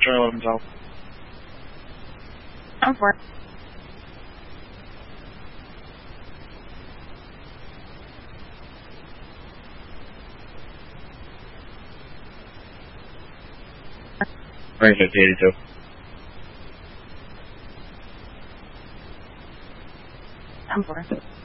Charlie 11 South. I'm for it. Range 5082. I'm for it.